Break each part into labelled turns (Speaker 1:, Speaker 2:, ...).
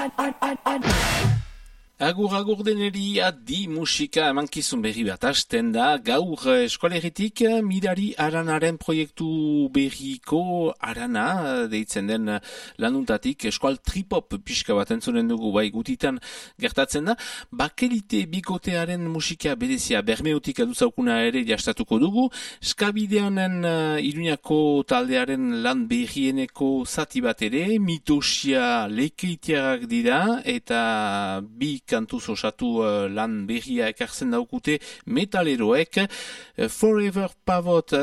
Speaker 1: Agur deneri adi musika emankizun berri bat hasten da, gaur eskolegitik Mirari Aranaren proiektu berriko Arana deitzen den lanuntatik eskual tripop pixka bat entzunen dugu bai gutitan gertatzen da. Bakelite bikotearen musika berezia bermeutik aduzaukuna ere jastatuko dugu. Skabideanen Iruñako taldearen lan berrieneko zati bat ere, Mitosia leikeitiarrak dira eta bi kantuz osatu lan berria ekartzen daukute metaleroek. Forever Pavot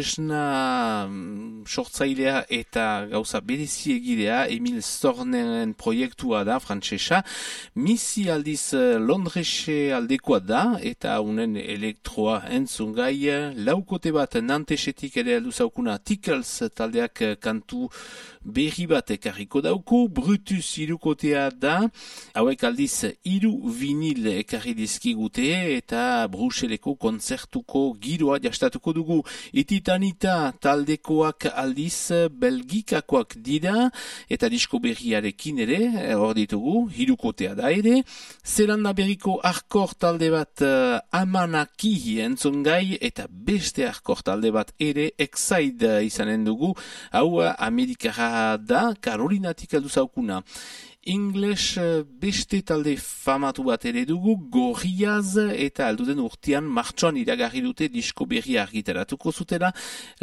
Speaker 1: tresna sortzailea eta gauza berezi egidea Emil Storneren proiektua da frantsesa. Misi aldiz Londrese aldekoa da eta unen elektroa entzungai. Laukote bat Nantesetik ere alduzaukuna Tickles taldeak kantu berri bat ekarriko dauku. Brutus irukotea da. Hauek aldiz hiru vinil ekarri dizkigute eta Bruseleko kontzertuko giroa jastatuko dugu. Ititanita taldekoak aldiz belgikakoak dira eta disko berriarekin ere hor ditugu, hirukotea da ere. Zelanda berriko hardcore talde bat Amanaki entzungai eta beste hardcore talde bat ere Exide izanen dugu. Hau Amerikara da, Karolinatik alduzaukuna. English beste talde famatu bat ere dugu, Gorillaz, eta alduden urtean martxoan iragarri dute disko berri argitaratuko zutela.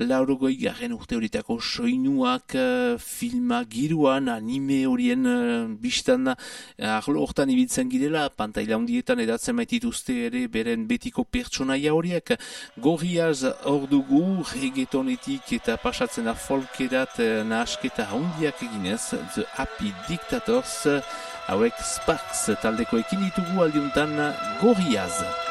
Speaker 1: 80 urte horietako soinuak, filma giruan, anime horien bistan arlo hortan ibiltzen girela, pantaila hundietan edatzen maitituzte ere beren betiko pertsonaia horiek. Gorillaz hor dugu, reggaetonetik eta pasatzen da folkerat nahasketa handiak eginez, The Happy Dictators, hauek Sparks taldeko ekin ditugu aldiuntan Gorillaz.